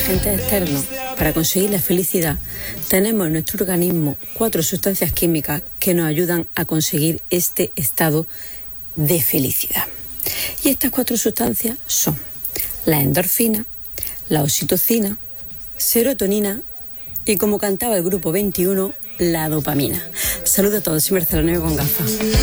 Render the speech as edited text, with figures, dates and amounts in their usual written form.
agentes externos para conseguir la felicidad, tenemos en nuestro organismo 4 sustancias químicas que nos ayudan a conseguir este estado de felicidad. Y estas 4 sustancias son la endorfina, la oxitocina, serotonina y, como cantaba el grupo 21, la dopamina. Saludos a todos, soy Marcela Nuevo con gafas.